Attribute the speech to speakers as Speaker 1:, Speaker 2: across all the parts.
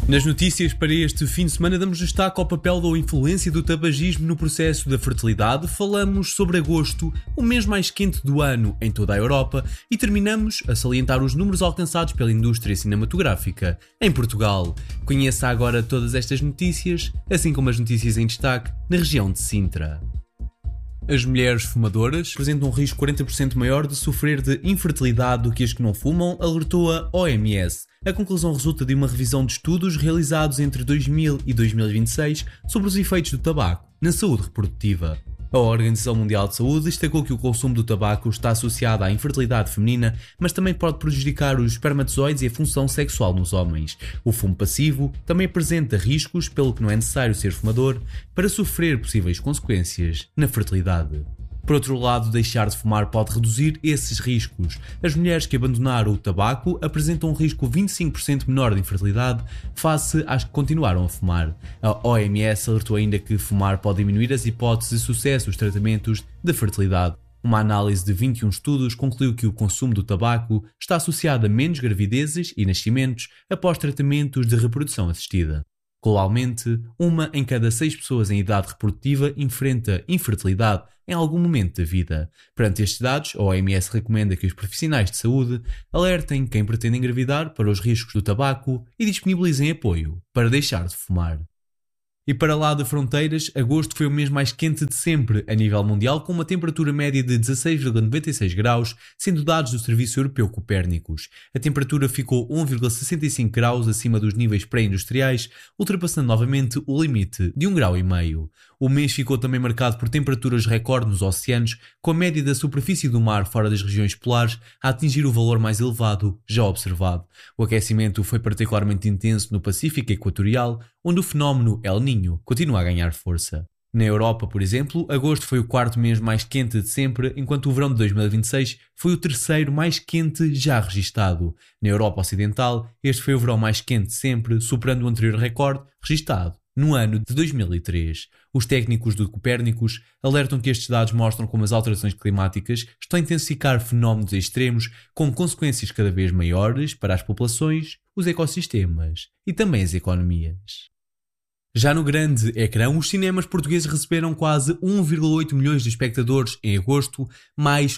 Speaker 1: Nas notícias para este fim de semana damos destaque ao papel ou influência do tabagismo no processo da fertilidade, falamos sobre agosto, o mês mais quente do ano em toda a Europa, e terminamos a salientar os números alcançados pela indústria cinematográfica em Portugal. Conheça agora todas estas notícias, assim como as notícias em destaque na região de Sintra. As mulheres fumadoras apresentam um risco 40% maior de sofrer de infertilidade do que as que não fumam, alertou a OMS. A conclusão resulta de uma revisão de estudos realizados entre 2000 e 2026 sobre os efeitos do tabaco na saúde reprodutiva. A Organização Mundial de Saúde destacou que o consumo do tabaco está associado à infertilidade feminina, mas também pode prejudicar os espermatozoides e a função sexual nos homens. O fumo passivo também apresenta riscos, pelo que não é necessário ser fumador, para sofrer possíveis consequências na fertilidade. Por outro lado, deixar de fumar pode reduzir esses riscos. As mulheres que abandonaram o tabaco apresentam um risco 25% menor de infertilidade face às que continuaram a fumar. A OMS alertou ainda que fumar pode diminuir as hipóteses de sucesso dos tratamentos de fertilidade. Uma análise de 21 estudos concluiu que o consumo do tabaco está associado a menos gravidezes e nascimentos após tratamentos de reprodução assistida. Globalmente, 1 em cada 6 pessoas em idade reprodutiva enfrenta infertilidade em algum momento da vida. Perante estes dados, a OMS recomenda que os profissionais de saúde alertem quem pretende engravidar para os riscos do tabaco e disponibilizem apoio para deixar de fumar. E para lá de fronteiras, agosto foi o mês mais quente de sempre a nível mundial, com uma temperatura média de 16,96 graus, sendo dados do Serviço Europeu Copérnicos. A temperatura ficou 1,65 graus acima dos níveis pré-industriais, ultrapassando novamente o limite de 1,5 graus. O mês ficou também marcado por temperaturas recorde nos oceanos, com a média da superfície do mar fora das regiões polares a atingir o valor mais elevado já observado. O aquecimento foi particularmente intenso no Pacífico Equatorial, onde o fenómeno El Niño continua a ganhar força. Na Europa, por exemplo, agosto foi o 4º mês mais quente de sempre, enquanto o verão de 2026 foi o 3º mais quente já registado. Na Europa Ocidental, este foi o verão mais quente de sempre, superando o anterior recorde registado no ano de 2003. Os técnicos do Copérnicos alertam que estes dados mostram como as alterações climáticas estão a intensificar fenómenos extremos com consequências cada vez maiores para as populações, os ecossistemas e também as economias. Já no grande ecrã, os cinemas portugueses receberam quase 1,8 milhões de espectadores em agosto, mais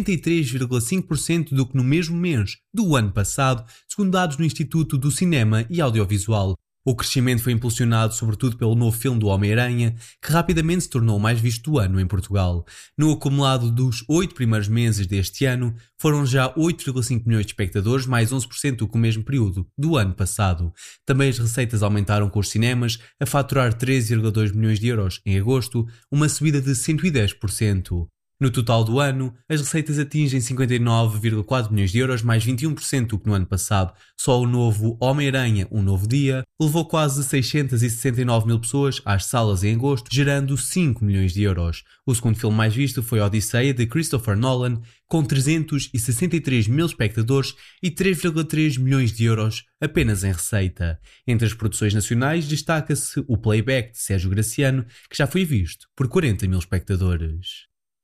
Speaker 1: 83,5% do que no mesmo mês do ano passado, segundo dados no Instituto do Cinema e Audiovisual. O crescimento foi impulsionado sobretudo pelo novo filme do Homem-Aranha, que rapidamente se tornou o mais visto do ano em Portugal. No acumulado dos 8 primeiros meses deste ano, foram já 8,5 milhões de espectadores, mais 11% do que o mesmo período do ano passado. Também as receitas aumentaram com os cinemas, a faturar 13,2 milhões de euros em agosto, uma subida de 110%. No total do ano, as receitas atingem 59,4 milhões de euros, mais 21% do que no ano passado. Só o novo Homem-Aranha, Um Novo Dia, levou quase 669 mil pessoas às salas em agosto, gerando 5 milhões de euros. O segundo filme mais visto foi Odisseia, de Christopher Nolan, com 363 mil espectadores e 3,3 milhões de euros apenas em receita. Entre as produções nacionais destaca-se o Playback, de Sérgio Graciano, que já foi visto por 40 mil espectadores.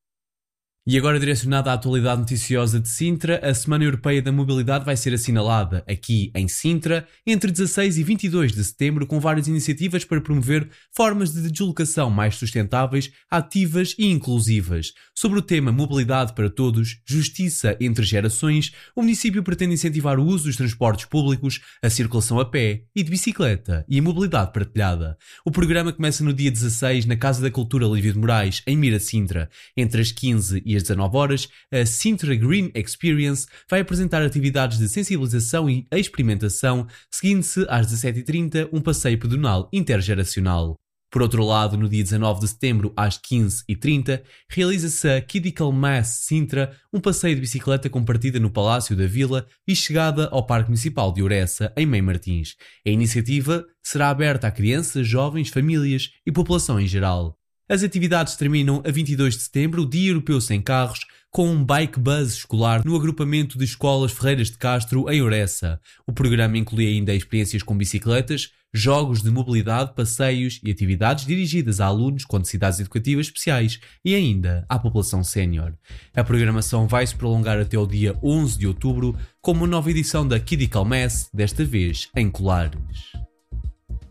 Speaker 1: E agora, direcionada à atualidade noticiosa de Sintra, a Semana Europeia da Mobilidade vai ser assinalada aqui em Sintra entre 16 e 22 de setembro, com várias iniciativas para promover formas de deslocação mais sustentáveis, ativas e inclusivas. Sobre o tema Mobilidade para Todos, Justiça entre Gerações, o município pretende incentivar o uso dos transportes públicos, a circulação a pé e de bicicleta e a mobilidade partilhada. O programa começa no dia 16 na Casa da Cultura Lívia de Moraes, em Mira Sintra. Entre as 15 e às 19 horas, a Sintra Green Experience vai apresentar atividades de sensibilização e experimentação, seguindo-se às 17h30 um passeio pedonal intergeracional. Por outro lado, no dia 19 de setembro, às 15h30, realiza-se a Kidical Mass Sintra, um passeio de bicicleta com partida no Palácio da Vila e chegada ao Parque Municipal de Ouressa, em Mem Martins. A iniciativa será aberta a crianças, jovens, famílias e população em geral. As atividades terminam a 22 de setembro, o Dia Europeu Sem Carros, com um bike buzz escolar no agrupamento de escolas Ferreiras de Castro, em Ouressa. O programa inclui ainda experiências com bicicletas, jogos de mobilidade, passeios e atividades dirigidas a alunos com necessidades educativas especiais e ainda à população sénior. A programação vai se prolongar até o dia 11 de outubro, com uma nova edição da Kidical Mass, desta vez em Colares.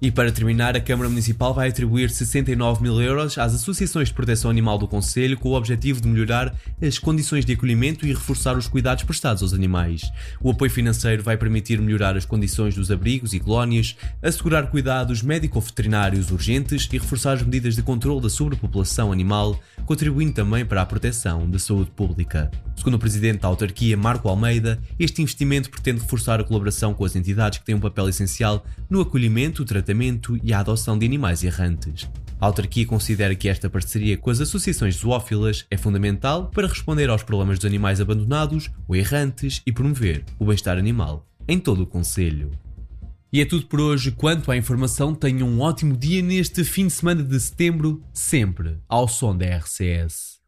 Speaker 1: E para terminar, a Câmara Municipal vai atribuir 69 mil euros às associações de proteção animal do concelho com o objetivo de melhorar as condições de acolhimento e reforçar os cuidados prestados aos animais. O apoio financeiro vai permitir melhorar as condições dos abrigos e colónias, assegurar cuidados médico-veterinários urgentes e reforçar as medidas de controle da sobrepopulação animal, contribuindo também para a proteção da saúde pública. Segundo o presidente da autarquia, Marco Almeida, este investimento pretende reforçar a colaboração com as entidades que têm um papel essencial no acolhimento, o tratamento e a adoção de animais errantes. A autarquia considera que esta parceria com as associações zoófilas é fundamental para responder aos problemas dos animais abandonados ou errantes e promover o bem-estar animal em todo o concelho. E é tudo por hoje. Quanto à informação, tenham um ótimo dia neste fim de semana de setembro, sempre ao som da RCS.